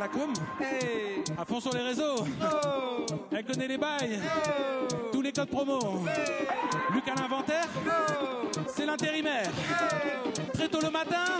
la com. Hey. À fond sur les réseaux. Oh. Elle connaît les bails. Oh. Tous les codes promo. Hey. Luc à l'inventaire. Oh. C'est l'intérimaire. Oh. Très tôt le matin.